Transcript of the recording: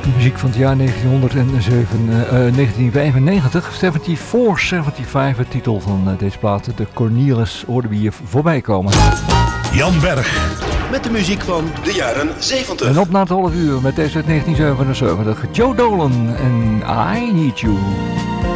Muziek van het jaar 1995, 74-75, het titel van deze plaat. De Cornelis hoorden we hier voorbij komen. Jan Berg. Met de muziek van de jaren 70. En op na het half uur met deze uit 1977, Joe Dolan en I Need You.